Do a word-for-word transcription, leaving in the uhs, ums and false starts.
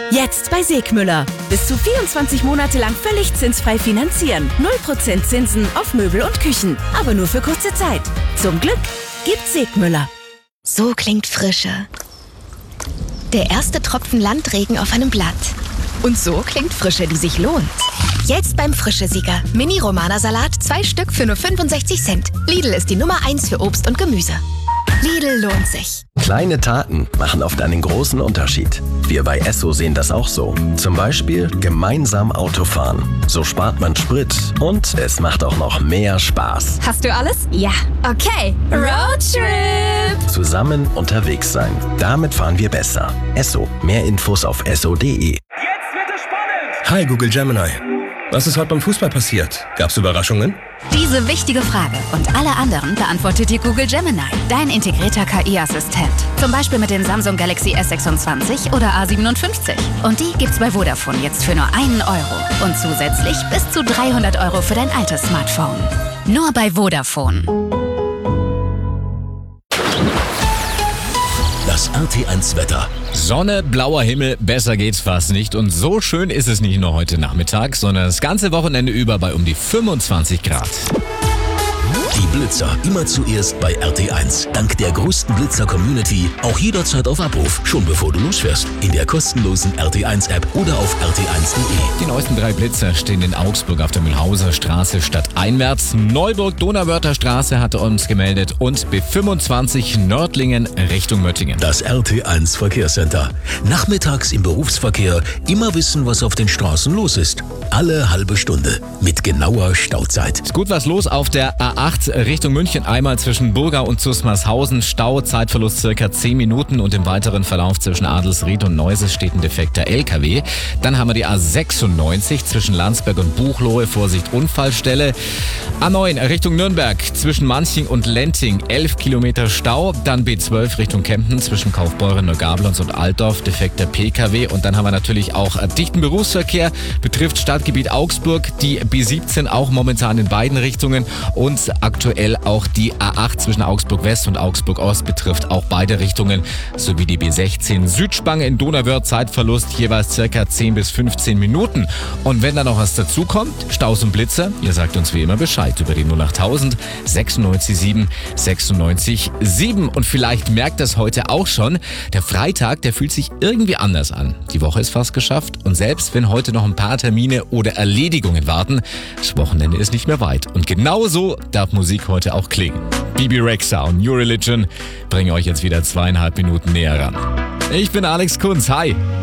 Jetzt bei Segmüller. Bis zu vierundzwanzig Monate lang völlig zinsfrei finanzieren. null Prozent Zinsen auf Möbel und Küchen. Aber nur für kurze Zeit. Zum Glück gibt's Segmüller. So klingt Frische. Der erste Tropfen Landregen auf einem Blatt. Und so klingt Frische, die sich lohnt. Jetzt beim Frische-Sieger. Mini-Romana-Salat, zwei Stück für nur fünfundsechzig Cent. Lidl ist die Nummer eins für Obst und Gemüse. Lidl lohnt sich. Kleine Taten machen oft einen großen Unterschied. Wir bei Esso sehen das auch so. Zum Beispiel gemeinsam Autofahren. So spart man Sprit und es macht auch noch mehr Spaß. Hast du alles? Ja. Okay, Roadtrip! Zusammen unterwegs sein. Damit fahren wir besser. Esso. Mehr Infos auf esso punkt de. Jetzt wird es spannend! Hi Google Gemini. Was ist heute beim Fußball passiert? Gab's Überraschungen? Diese wichtige Frage und alle anderen beantwortet dir Google Gemini, dein integrierter K I-Assistent. Zum Beispiel mit den Samsung Galaxy S sechsundzwanzig oder A siebenundfünfzig. Und die gibt's bei Vodafone jetzt für nur einen Euro. Und zusätzlich bis zu dreihundert Euro für dein altes Smartphone. Nur bei Vodafone. Das R T eins Wetter. Sonne, blauer Himmel, besser geht's fast nicht. Und so schön ist es nicht nur heute Nachmittag, sondern das ganze Wochenende über bei um die fünfundzwanzig Grad. Die Blitzer immer zuerst bei R T eins. Dank der größten Blitzer-Community auch jederzeit auf Abruf, schon bevor du losfährst. In der kostenlosen R T eins App oder auf r t eins punkt de. Die neuesten drei Blitzer stehen in Augsburg auf der Mühlhauser Straße stadteinwärts. Neuburg-Donauwörther Straße hatte uns gemeldet und B fünfundzwanzig Nördlingen Richtung Möttingen. Das R T eins Verkehrscenter. Nachmittags im Berufsverkehr immer wissen, was auf den Straßen los ist. Alle halbe Stunde mit genauer Stauzeit. Ist gut was los auf der A acht Richtung München. Einmal zwischen Burgau und Zusmarshausen. Stau, Zeitverlust circa zehn Minuten und im weiteren Verlauf zwischen Adelsried und Neuses steht ein defekter L K W. Dann haben wir die A sechsundneunzig zwischen Landsberg und Buchloe. Vorsicht, Unfallstelle. A neun Richtung Nürnberg zwischen Manching und Lenting. elf Kilometer Stau. Dann B zwölf Richtung Kempten zwischen Kaufbeuren, Neugablonz und Altdorf. Defekter P K W. Und dann haben wir natürlich auch dichten Berufsverkehr. Betrifft Stadtgebiet Augsburg. Die B siebzehn auch momentan in beiden Richtungen. Und aktuell auch die A acht zwischen Augsburg West und Augsburg Ost betrifft auch beide Richtungen, sowie die B sechzehn Südspange in Donauwörth, Zeitverlust jeweils circa zehn bis fünfzehn Minuten. Und wenn da noch was dazukommt, Staus und Blitzer, ihr sagt uns wie immer Bescheid über die null achttausend sechsundneunzig sieben sechsundneunzig sieben. Und vielleicht merkt das heute auch schon, der Freitag, der fühlt sich irgendwie anders an. Die Woche ist fast geschafft und selbst wenn heute noch ein paar Termine oder Erledigungen warten, das Wochenende ist nicht mehr weit. Und genauso darf Musik heute auch klingen. Bibi Rexha und New Religion bringen euch jetzt wieder zweieinhalb Minuten näher ran. Ich bin Alex Kunz, hi!